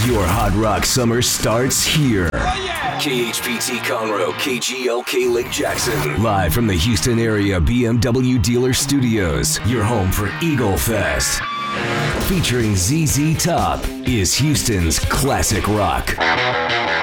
Your hot rock summer starts here. KHPT Conroe, KGLK Lake Jackson. Live from the Houston area BMW Dealer Studios, your home for Eagle Fest. Featuring ZZ Top is Houston's classic rock.